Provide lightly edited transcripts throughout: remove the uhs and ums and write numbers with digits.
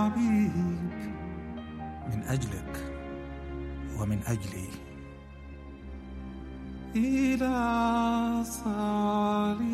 من أجلك ومن أجلي إلى صليب.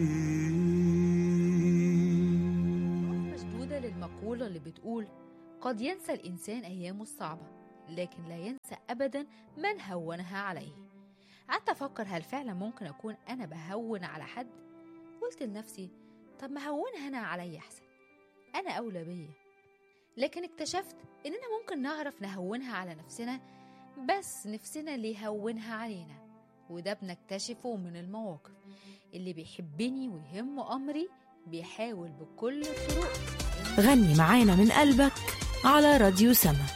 مشدودة للمقولة اللي بتقول قد ينسى الإنسان أيامه الصعبة لكن لا ينسى أبدا من هونها عليه. قعدت أفكر هل فعلا ممكن أكون أنا بهون على حد؟ قلت لنفسي طب ما هونها أنا علي أحسن، أنا أولى بيا. لكن اكتشفت إننا ممكن نعرف نهونها على نفسنا بس نفسنا اللي يهونها علينا، وده بنكتشفه من المواقف. اللي بيحبني ويهمه أمري بيحاول بكل الطرق. غني معانا من قلبك على راديو سما.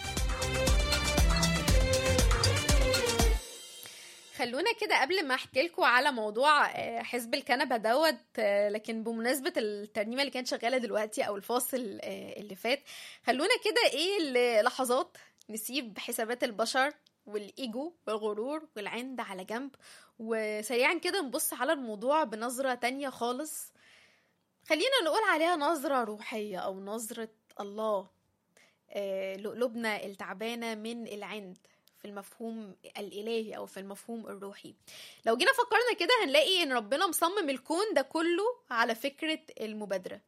خلونا كده قبل ما احكي لكم على موضوع حزب الكنبه دوت، لكن بمناسبه الترنيمه اللي كانت شغاله دلوقتي او الفاصل اللي فات، خلونا كده لحظات نسيب حسابات البشر والايجو والغرور والعند على جنب، وسريعا كده نبص على الموضوع بنظره تانية خالص. خلينا نقول عليها نظره روحيه او نظره الله لقلوبنا التعبانه من العند في المفهوم الإلهي أو في المفهوم الروحي. لو جينا فكرنا كده هنلاقي إن ربنا مصمم الكون ده كله على فكرة المبادرة،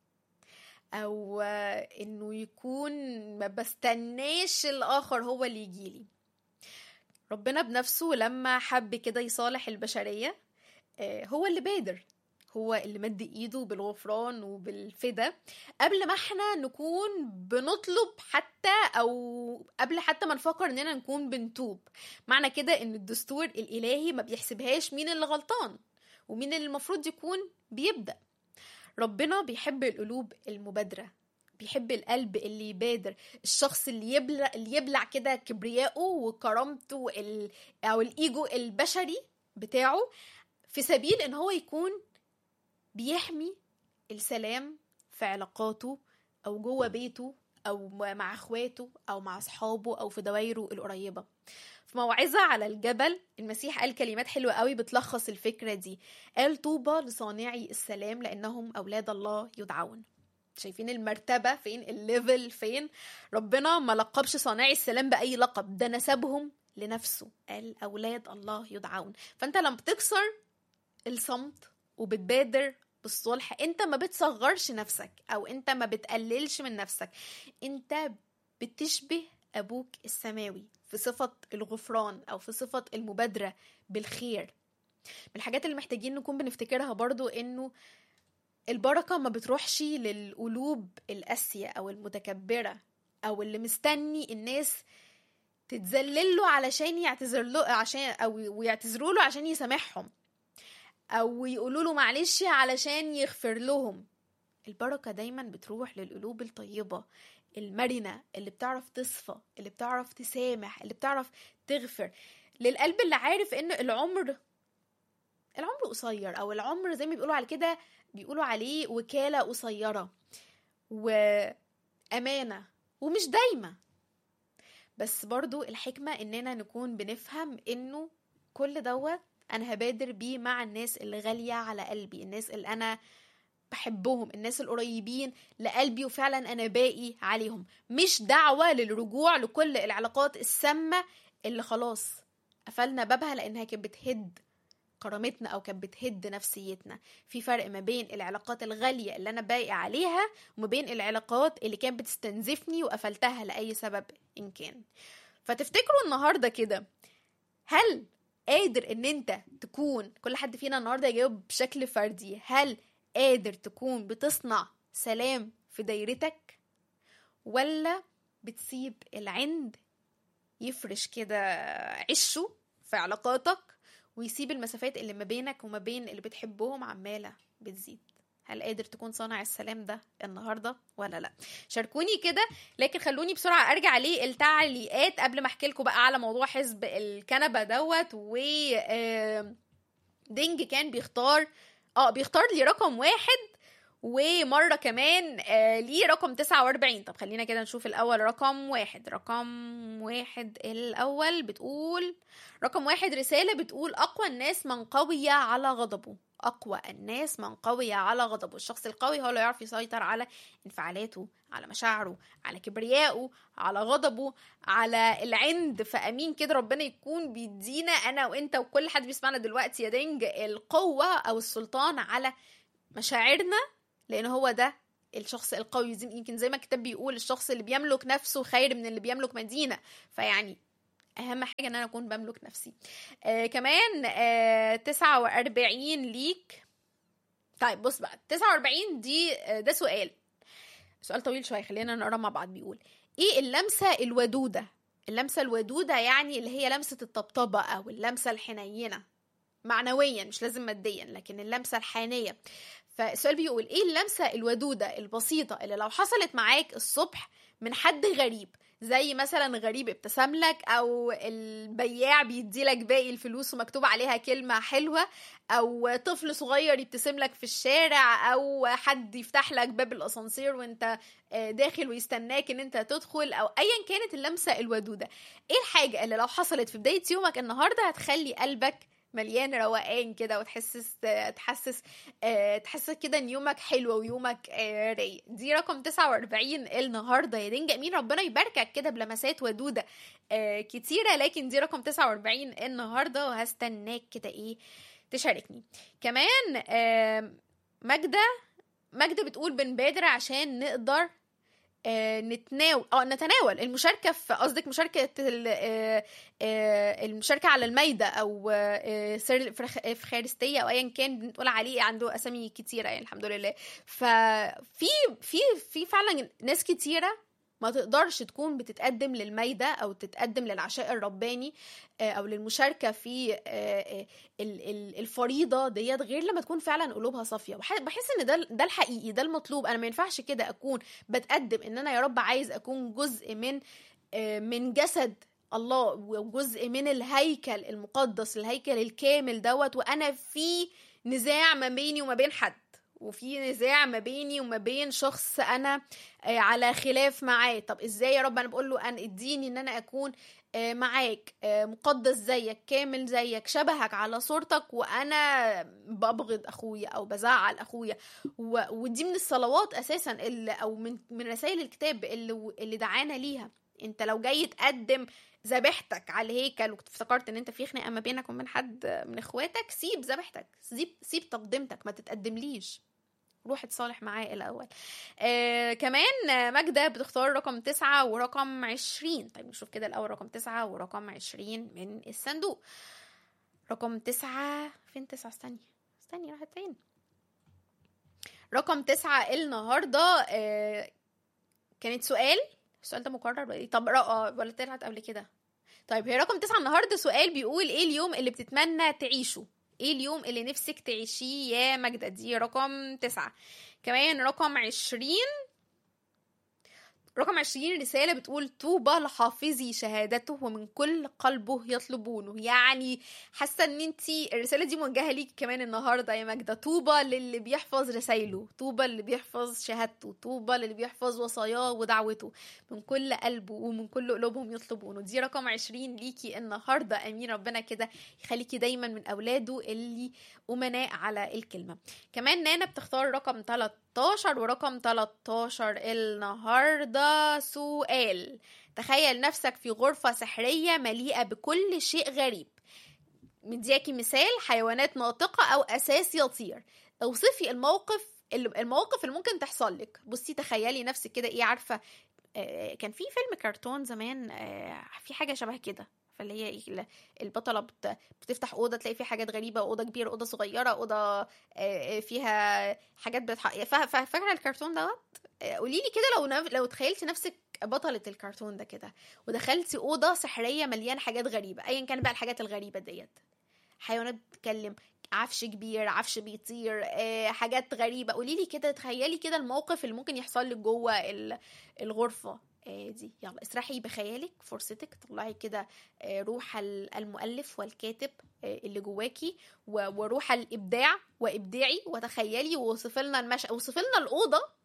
أو إنه يكون ما بستناش الآخر هو اللي يجيلي. ربنا بنفسه لما حب كده يصالح البشرية هو اللي بادر، هو اللي مد ايده بالغفران وبالفدا قبل ما احنا نكون بنطلب حتى، او قبل حتى ما نفكر اننا نكون بنتوب. معنى كده ان الدستور الالهي ما بيحسبهاش مين اللي غلطان ومين اللي المفروض يكون بيبدأ. ربنا بيحب القلوب المبادرة، بيحب القلب اللي يبادر، الشخص اللي يبلع كده كبرياءه وكرامته او الايجو البشري بتاعه في سبيل ان هو يكون بيحمي السلام في علاقاته أو جوه بيته أو مع أخواته أو مع أصحابه أو في دوائره القريبة. في موعظة على الجبل المسيح قال كلمات حلوة قوي بتلخص الفكرة دي. قال طوبى لصانعي السلام لأنهم أولاد الله يدعون. شايفين المرتبة فين؟ الليفل فين؟ ربنا ما لقبش صانعي السلام بأي لقب، ده نسبهم لنفسه، قال أولاد الله يدعون. فأنت لما بتكسر الصمت وبتبادر بالصلح انت ما بتصغرش نفسك او انت ما بتقللش من نفسك، انت بتشبه ابوك السماوي في صفة الغفران او في صفة المبادرة بالخير. من الحاجات اللي محتاجين نكون بنفتكرها برضو انه البركة ما بتروحش للقلوب القاسية او المتكبرة او اللي مستني الناس تتذلل له علشان يعتذر له ويعتذروا له عشان يسامحهم او يقولوا له معلش علشان يغفر لهم. البركة دايما بتروح للقلوب الطيبة المرنة اللي بتعرف تصفى، اللي بتعرف تسامح، اللي بتعرف تغفر، للقلب اللي عارف ان العمر قصير، او العمر زي ما بيقولوا على كده، بيقولوا عليه وكالة قصيرة وأمانة ومش دايما. بس برضو الحكمة اننا نكون بنفهم انه كل دوت انا هبادر بيه مع الناس اللي غالية على قلبي، الناس اللي انا بحبهم، الناس القريبين لقلبي وفعلا انا باقي عليهم. مش دعوة للرجوع لكل العلاقات السامة اللي خلاص قفلنا بابها لانها كانت بتهد كرامتنا او كانت بتهد نفسيتنا. في فرق ما بين العلاقات الغالية اللي انا باقي عليها وما بين العلاقات اللي كانت بتستنزفني وقفلتها لأي سبب ان كان. فتفتكروا النهاردة كده، هل قادر ان انت تكون، كل حد فينا النهاردة يجاوب بشكل فردي، هل قادر تكون بتصنع سلام في دايرتك ولا بتسيب العند يفرش كده عشه في علاقاتك ويسيب المسافات اللي ما بينك وما بين اللي بتحبهم عمالة بتزيد؟ هل قادر تكون صانع السلام ده النهاردة ولا لا؟ شاركوني كده. لكن خلوني بسرعة ارجع للتعليقات قبل ما احكي لكم بقى على موضوع حزب الكنبة دوت. و دينج كان بيختار لي رقم 1 ومرة كمان ليه رقم 49. طب خلينا كده نشوف الأول رقم 1. رقم 1 الأول بتقول، رقم 1 رسالة بتقول أقوى الناس من قوي على غضبه، أقوى الناس من قوي على غضبه. الشخص القوي هو اللي يعرف يسيطر على انفعالاته، على مشاعره، على كبريائه، على غضبه، على العند. فأمين كده ربنا يكون بيدينا أنا وإنت وكل حد بيسمعنا دلوقتي يا دنج القوة أو السلطان على مشاعرنا، لأن هو ده الشخص القوي. يمكن زي ما الكتاب بيقول الشخص اللي بيملك نفسه خير من اللي بيملك مدينة. فيعني اهم حاجه ان انا اكون بملك نفسي. كمان 49 ليك. طيب بص بقى 49 دي ده سؤال طويل شويه، خلينا نقرا مع بعض. بيقول ايه اللمسه الودوده؟ اللمسه الودوده يعني اللي هي لمسه الطبطبه او اللمسه الحنينه معنويا، مش لازم ماديا، لكن اللمسه الحانيه. فالسؤال بيقول ايه اللمسه الودوده البسيطه اللي لو حصلت معاك الصبح من حد غريب، زي مثلا غريب ابتسم لك، او البياع بيدي لك باقي الفلوس ومكتوب عليها كلمة حلوة، او طفل صغير يبتسم لك في الشارع، او حد يفتح لك باب الاسانسير وانت داخل ويستناك ان انت تدخل، او ايا كانت اللمسة الودودة. ايه الحاجة اللي لو حصلت في بداية يومك النهاردة هتخلي قلبك مليان روقان كده، تحسس كده ان يومك حلو ويومك رايق؟ دي رقم 49 النهارده يا دين جميل. ربنا يباركك كده بلمسات ودودة كتيرة، لكن دي رقم 49 النهارده، وهستناك كده ايه تشاركني. كمان ماجدة بتقول بنبادر عشان نقدر نتناول المشاركة في قصدك مشاركة المشاركة على المايدة أو سر الإفخارستية أو أيا كان بنقول عليه، عنده أسامي كتيرة يعني الحمد لله. في فعلا ناس كتيرة ما تقدرش تكون بتتقدم للمايدة أو تتقدم للعشاء الرباني أو للمشاركة في الفريضة ديت غير لما تكون فعلا قلوبها صافية. بحس إن ده الحقيقي، ده المطلوب. أنا ما ينفعش كده أكون بتقدم إن أنا يا رب عايز أكون جزء من جسد الله وجزء من الهيكل المقدس، الهيكل الكامل دوت، وأنا في نزاع ما بيني وما بين حد، وفي نزاع ما بيني وما بين شخص انا على خلاف معاه. طب ازاي يا رب؟ انا بقول له انا اديني ان انا اكون معاك مقدس زيك، كامل زيك، شبهك على صورتك، وانا ببغض اخويا او بزعل اخويا. ودي من الصلوات اساسا او من رسائل الكتاب اللي دعانا ليها. انت لو جاي تقدم ذبيحتك على الهيكل وافتكرت ان انت في خناقه ما بينك وبين حد من اخواتك، سيب ذبيحتك، سيب تقدمتك، ما تتقدمليش، روح اتصالح معاه الأول. كمان ماجدة بتختار رقم 9 ورقم 20. طيب نشوف كده الأول رقم 9 ورقم 20 من الصندوق. رقم 9 فين 9؟ استني راحت فين؟ رقم 9 النهاردة كانت السؤال ده مكرر ولا ايه؟ طب ولا طلعت قبل كده؟ طيب هي رقم 9 النهاردة سؤال بيقول ايه اليوم اللي بتتمنى تعيشه؟ ايه اليوم اللي نفسك تعيشيه يا ماجدة؟ دي رقم 9. كمان رقم 20 رسالة بتقول طوبى لحافظي شهادته ومن كل قلبه يطلبونه. يعني حاسة ان انتي الرسالة دي موجهة ليك كمان النهاردة يا ماجدة. طوبى للي بيحفظ رسايله، طوبى للي بيحفظ شهادته، طوبى للي بيحفظ وصاياه ودعوته من كل قلبه ومن كل قلوبهم يطلبونه. دي رقم 20 ليكي النهاردة. امين ربنا كده يخليكي دايما من اولاده اللي امناء على الكلمة. كمان نانا بتختار رقم 13 ورقم 13 النهاردة سؤال: تخيل نفسك في غرفة سحرية مليئة بكل شيء غريب. مدياكي مثال: حيوانات ناطقة أو أساس يطير. اوصفي الموقف اللي ممكن تحصل لك. بصي تخيلي نفسك كده ايه، عارفة كان في فيلم كرتون زمان في حاجة شبه كده، فاللي هي البطلة بتفتح أوضة تلاقي فيها حاجات غريبة، أوضة كبيرة، أوضة صغيرة، أوضة فيها حاجات فاكرة الكرتون دوت؟ قوليلي كده لو تخيلتي نفسك بطلة الكرتون ده كده ودخلتي أوضة سحرية مليانة حاجات غريبة، أيا كان بقى الحاجات الغريبة ديت، حيوانات بتتكلم، عفش كبير، عفش بيطير، حاجات غريبة. قوليلي كده، تخيلي كده الموقف اللي ممكن يحصل لك جوه الغرفة دي. يلا اسرحي بخيالك، فرصتك، طلعي كده روح المؤلف والكاتب اللي جواكي وروح الابداع وابدعي وتخيلي ووصف لنا الأوضة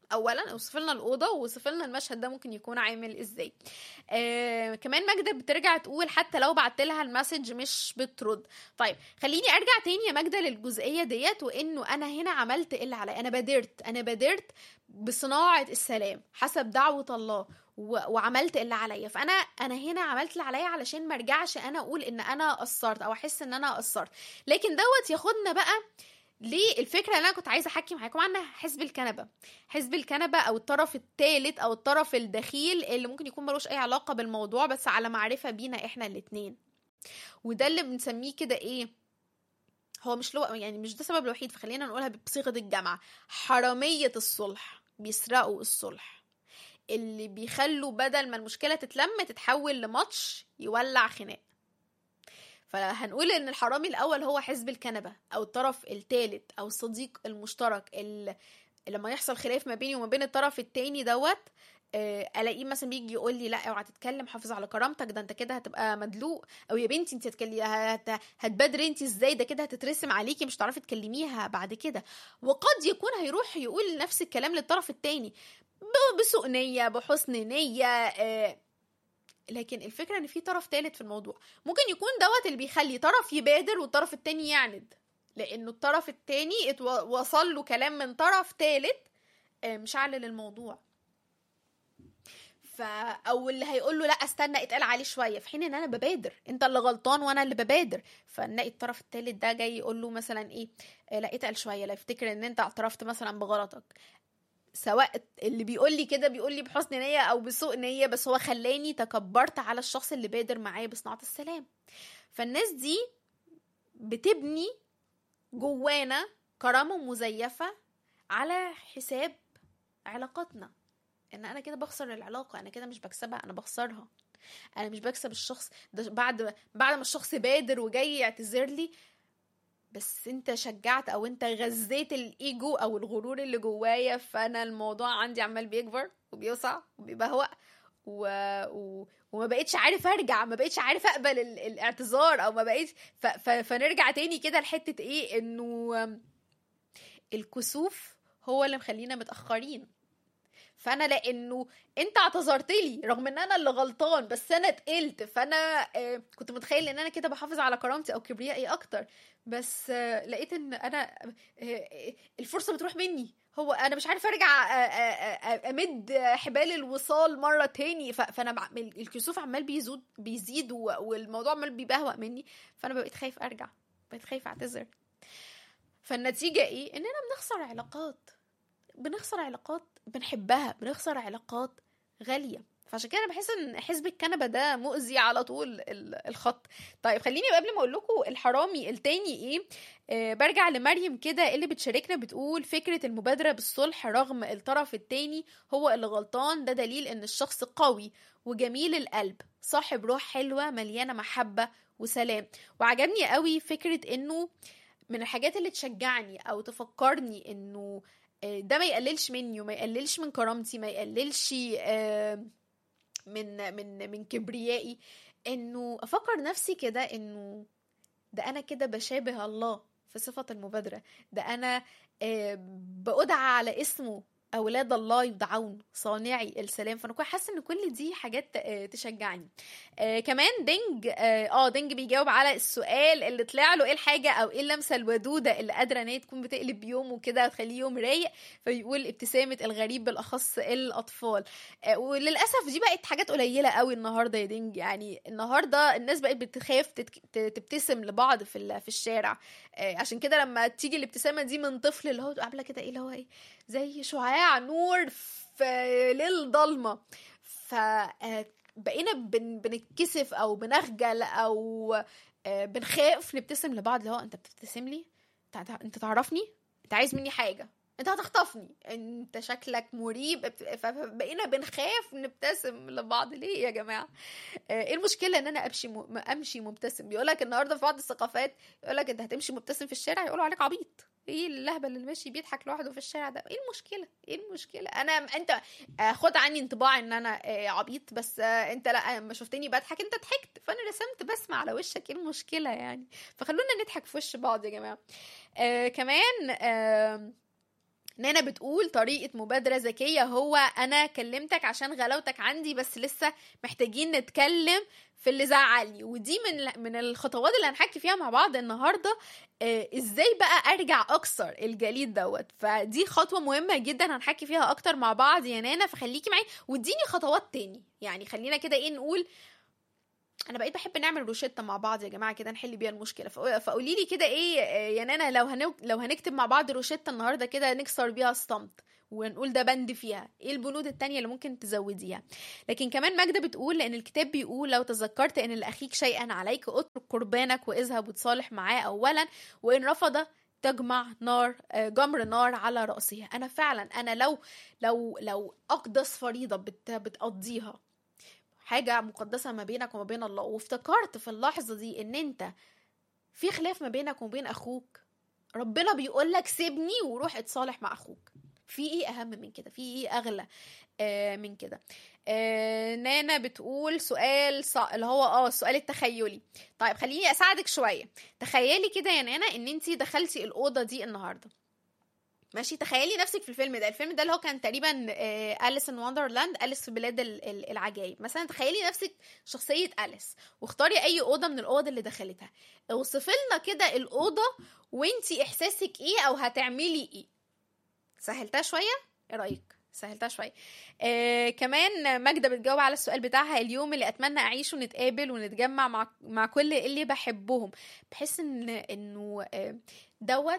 اولا اوصف لنا الاوضه ووصف لنا المشهد ده ممكن يكون عامل ازاي. كمان ماجدة بترجع تقول حتى لو بعت لها المسج مش بترد. طيب خليني ارجع تاني يا ماجدة للجزئيه ديت، وانه انا هنا عملت اللي عليا، انا بادرت بصناعه السلام حسب دعوه الله وعملت اللي عليا. فانا هنا عملت اللي عليا علشان ما ارجعش انا اقول ان انا قصرت او احس ان انا قصرت. لكن دوت ياخدنا بقى ليه الفكرة اللي أنا كنت عايزة أحكي معاكم عنها، حزب الكنبة أو الطرف الثالث أو الطرف الدخيل اللي ممكن يكون ملوش أي علاقة بالموضوع بس على معرفة بينا إحنا الاتنين. وده اللي بنسميه كده إيه، هو مش يعني مش ده السبب الوحيد، فخلينا نقولها بصيغة الجامعة، حرامية الصلح، بيسرقوا الصلح، اللي بيخلوا بدل ما المشكلة تتحول لماتش يولع خناق. فهنقول ان الحرامي الاول هو حزب الكنبه او الطرف الثالث او الصديق المشترك اللي لما يحصل خلاف ما بيني وما بين الطرف التاني دوت الاقيه مثلا بيجي يقول لي لا اوعى تتكلم، حافظ على كرامتك، ده انت كده هتبقى مدلوق، او يا بنتي انت هتبادري انت ازاي، ده كده هتترسم عليكي مش هتعرفي تكلميها بعد كده. وقد يكون هيروح يقول نفس الكلام للطرف التاني بسوء نيه بحسن نيه. لكن الفكرة ان في طرف ثالث في الموضوع، ممكن يكون دوت اللي بيخلي طرف يبادر والطرف التاني يعند، لانه الطرف التاني وصل له كلام من طرف ثالث مش علل الموضوع، او اللي هيقول له لا استنى اتقال عليه شويه، في حين ان انا ببادر، انت اللي غلطان وانا اللي ببادر. فنلاقي الطرف الثالث ده جاي يقول له مثلا ايه، لا اتقل شويه، لا افتكر ان انت اعترفت مثلا بغلطك، سواء اللي بيقول لي كده بيقول لي بحسن نية او بسوء نية، بس هو خلاني تكبرت على الشخص اللي بادر معايا بصناعة السلام. فالناس دي بتبني جوانا كرامة مزيفة على حساب علاقاتنا، ان انا كده بخسر العلاقة، انا كده مش بكسبها، انا بخسرها، انا مش بكسب الشخص ده بعد ما الشخص بادر وجاي يعتذر لي، بس انت شجعت او انت غذيت الايجو او الغرور اللي جوايا، فانا الموضوع عندي عمال بيكبر وبيوسع وبيبهوأ وما بقيتش عارف ارجع، ما بقيتش عارف اقبل الاعتذار، او ما بقيتش فنرجع تاني كده لحتة ايه، انه الكسوف هو اللي مخلينا متأخرين. فانا لانه انت اعتذرت لي رغم ان انا اللي غلطان، بس انا اتقلت، فانا كنت متخيل ان انا كده بحافظ على كرامتي او كبريائي اكتر، بس لقيت ان انا الفرصه بتروح مني، هو انا مش عارف ارجع امد حبال الوصال مره تاني، فانا الكسوف عمال بيزيد والموضوع عمال بيبهوأ مني، فانا بقيت خايف ارجع، بقيت خايف اعتذر. فالنتيجه ايه؟ اننا بنخسر علاقات بنحبها، بنخسر علاقات غالية. فعشان كده انا بحس ان حزب الكنبة ده مؤذي على طول الخط. طيب خليني قبل ما اقول لكم الحرامي التاني ايه، برجع لمريم كده اللي بتشاركنا بتقول فكرة المبادرة بالصلح رغم الطرف التاني هو اللي غلطان، ده دليل ان الشخص قوي وجميل القلب، صاحب روح حلوة مليانة محبة وسلام. وعجبني قوي فكرة انه من الحاجات اللي تشجعني او تفكرني انه ده ما يقللش مني وما يقللش من كرامتي، ما يقللش من كبريائي، انه افكر نفسي كده انه ده انا كده بشابه الله في صفة المبادرة، ده انا بأدعى على اسمه اولاد الله يدعون صانعي السلام. فانا كنت حاسه ان كل دي حاجات تشجعني. كمان دينج بيجاوب على السؤال اللي طلع له، ايه الحاجه او ايه اللمسه الودوده اللي قادره ان هي تكون بتقلب يومه كده وتخليه يوم رايق، فيقول ابتسامه الغريب بالاخص الاطفال. وللاسف دي بقت حاجات قليله قوي النهارده يا دينج، يعني النهارده الناس بقت بتخاف تبتسم لبعض في الشارع، عشان كده لما تيجي الابتسامه دي من طفل اللي هو عامله كده ايه اللي هو ايه زي شعاع نور في ليل ضلمه، فبقينا بنتكسف او بنخجل او بنخاف نبتسم لبعض، اللي هو انت بتبتسم لي، انت تعرفني، انت عايز مني حاجه، انت هتخطفني، انت شكلك مريب، فبقينا بنخاف نبتسم لبعض. ليه يا جماعه؟ ايه المشكله ان انا امشي مبتسم؟ بيقولك النهارده في بعض الثقافات يقولك انت هتمشي مبتسم في الشارع يقولوا عليك عبيط، ايه اللهبل اللي ماشي بيضحك لوحده في الشارع ده؟ ايه المشكله؟ انت خد عني انطباع ان انا عبيط، بس انت لا، ما شفتني بضحك انت ضحكت، فانا رسمت بسمة على وشك، ايه المشكله يعني؟ فخلونا نضحك في وش بعض يا جماعه. كمان نانا بتقول طريقة مبادرة ذكية هو أنا كلمتك عشان غلاوتك عندي، بس لسه محتاجين نتكلم في اللي زعلني. ودي من الخطوات اللي هنحكي فيها مع بعض النهاردة، ازاي بقى ارجع اكسر الجليد دوت. فدي خطوة مهمة جدا هنحكي فيها اكتر مع بعض يا نانا، فخليكي معي واديني خطوات تاني. يعني خلينا كده ايه نقول، انا بقيت بحب نعمل روشتة مع بعض يا جماعة كده نحل بيها المشكلة. فقولي لي كده ايه يا نانا، لو هنكتب مع بعض روشتة النهاردة كده نكسر بيها الصمت ونقول ده بند فيها، ايه البنود التانية اللي ممكن تزوديها؟ لكن كمان ماجدة بتقول لان الكتاب بيقول لو تذكرت ان لاخيك شيئا عليك اترك قربانك واذهب وتصالح معاه اولا، وان رفض تجمع جمر نار على رأسها. انا فعلا انا لو اقدس فريضة بتقضيها، حاجة مقدسة ما بينك وما بين الله، وافتكرت في اللحظة دي ان انت في خلاف ما بينك وما بين اخوك، ربنا بيقولك سيبني وروح اتصالح مع اخوك. في ايه اهم من كده؟ في ايه اغلى من كده؟ نانا بتقول سؤال اللي هو السؤال التخيلي. طيب خليني اساعدك شوية. تخيلي كده يا نانا ان انتي دخلتي الأوضة دي النهاردة، ماشي؟ تخيلي نفسك في الفيلم ده اللي هو كان تقريبا أليس إن وندرلاند، أليس في بلاد العجائب مثلا. تخيلي نفسك شخصية أليس واختاري أي أوضة من الأوض اللي دخلتها. اوصفي لنا كده الأوضة وانتي إحساسك إيه أو هتعملي إيه. سهلتها شوية؟ إيه رأيك؟ سهلتها شوية. كمان ماجدة بتجاوب على السؤال بتاعها، اليوم اللي أتمنى أعيشه نتقابل ونتجمع مع كل اللي بحبهم. بحس إنه دوت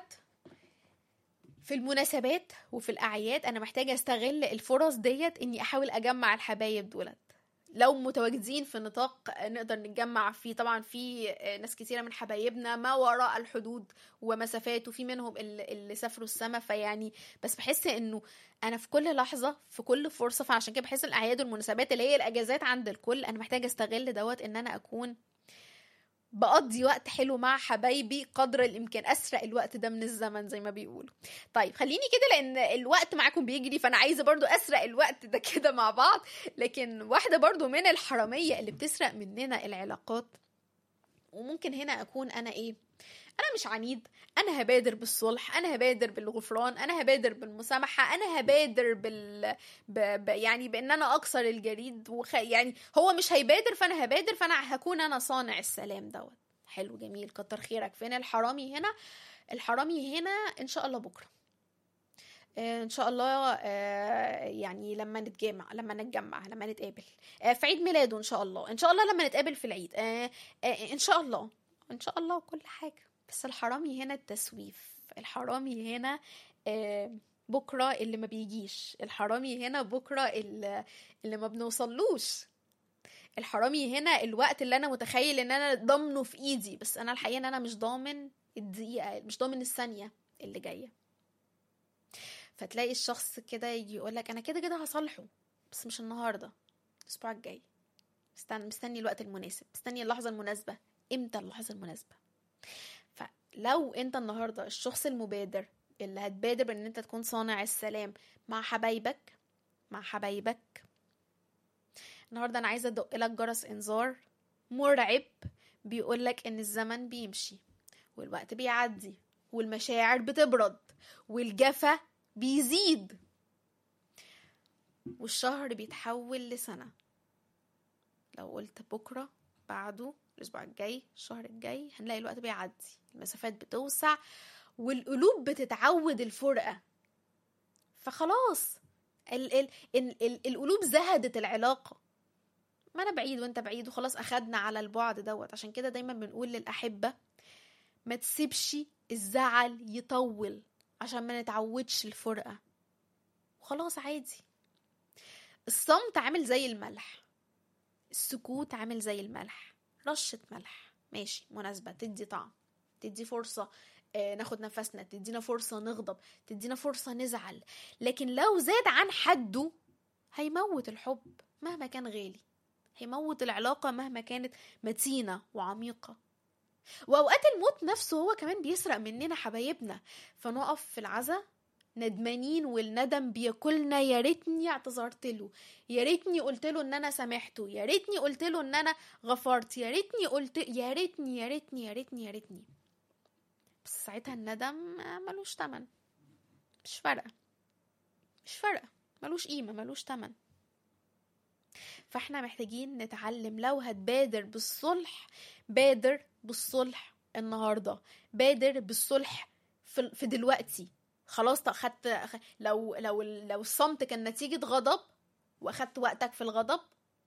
في المناسبات وفي الأعياد أنا محتاجة أستغل الفرص ديت إني أحاول أجمع الحبايب دولت لو متواجدين في نطاق نقدر نتجمع فيه. طبعا في ناس كتيرة من حبايبنا ما وراء الحدود ومسافات، وفي منهم اللي سافروا السما. فيعني بس بحس إنه أنا في كل لحظة في كل فرصة، فعشان كده بحس الأعياد والمناسبات اللي هي الأجازات عند الكل أنا محتاجة أستغل دوت إن أنا أكون بقضي وقت حلو مع حبايبي قدر الامكان، اسرق الوقت ده من الزمن زي ما بيقولوا. طيب خليني كده لان الوقت معاكم بيجري، فانا عايزه برضو اسرق الوقت ده كده مع بعض. لكن واحده برضو من الحراميه اللي بتسرق مننا العلاقات، وممكن هنا اكون انا انا مش عنيد، انا هبادر بالصلح، انا هبادر بالغفران، انا هبادر بالمسامحه، انا هبادر يعني بان انا اكسر الجليد يعني هو مش هيبادر فانا هبادر، فانا هكون انا صانع السلام دوت. حلو جميل، كتر خيرك. فين الحرامي هنا؟ الحرامي هنا ان شاء الله بكره، ان شاء الله يعني لما نتجمع لما نتقابل في عيد ميلاده، ان شاء الله لما نتقابل في العيد، ان شاء الله كل حاجه. بس الحرامي هنا التسويف، الحرامي هنا بكرة اللي ما بيجيش، الحرامي هنا بكرة اللي ما بنوصلوش، الحرامي هنا الوقت اللي انا متخيل ان انا ضامنه في ايدي، بس انا الحقيقة ان انا مش ضامن الدقيقة، مش ضامن الثانية اللي جاية. فتلاقي الشخص كده يجي يقولك انا كده هصالحه بس مش النهاردة، الاسبوع الجاي، مستني الوقت المناسب، مستني اللحظة المناسبة. امتى اللحظة المناسبة؟ فلو انت النهاردة الشخص المبادر اللي هتبادر بان انت تكون صانع السلام مع حبايبك النهاردة انا عايزة ادق لك جرس انذار مرعب بيقولك ان الزمن بيمشي والوقت بيعدي والمشاعر بتبرد والجفا بيزيد والشهر بيتحول لسنة. لو قلت بكرة، بعده، الاسبوع الجاي، الشهر الجاي، هنلاقي الوقت بيعدي، المسافات بتوسع والقلوب بتتعود الفرقة. فخلاص القلوب زهدت العلاقة، ما انا بعيد وانت بعيد وخلاص اخدنا على البعد دوت. عشان كده دايما بنقول للأحبة ما تسيبش الزعل يطول عشان ما نتعودش الفرقة، وخلاص عادي. الصمت عامل زي الملح، السكوت عامل زي الملح، رشة ملح ماشي مناسبة، تدي طعم، تدي فرصة ناخد نفسنا، تدينا فرصة نغضب، تدينا فرصة نزعل. لكن لو زاد عن حده هيموت الحب مهما كان غالي، هيموت العلاقة مهما كانت متينة وعميقة. وأوقات الموت نفسه هو كمان بيسرق مننا حبايبنا، فنقف في العزا ندمانين والندم بياكلنا. يا ريتني اعتذرت له، يا ريتني قلت له ان انا سامحته، يا ريتني قلت له ان انا غفرت، يا ريتني قلت يا ريتني. بس ساعتها الندم ملوش تمن، مش فارقه. مش فارقة، ملوش قيمة، ملوش تمن. فاحنا محتاجين نتعلم، لو هتبادر بالصلح بادر بالصلح النهاردة، بادر بالصلح في دلوقتي. خلاص لو الصمت كان نتيجة غضب واخدت وقتك في الغضب،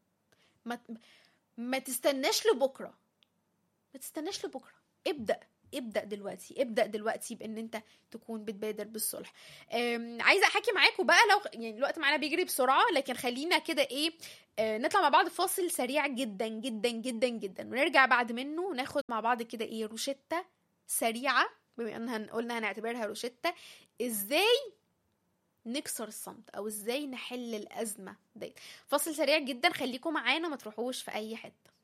ما تستناش لبكرة، ما تستناش لبكرة. ابدأ دلوقتي بان انت تكون بتبادر بالصلح. عايزه احكي معاكم بقى، لو يعني الوقت معانا بيجري بسرعه، لكن خلينا كده ايه، نطلع مع بعض فاصل سريع جدا جدا جدا جدا، ونرجع بعد منه وناخد مع بعض كده ايه روشتة سريعه، بما ان قلنا هنعتبرها روشتة، ازاي نكسر الصمت او ازاي نحل الازمه دي. فاصل سريع جدا، خليكم معانا، ما تروحوش في اي حته.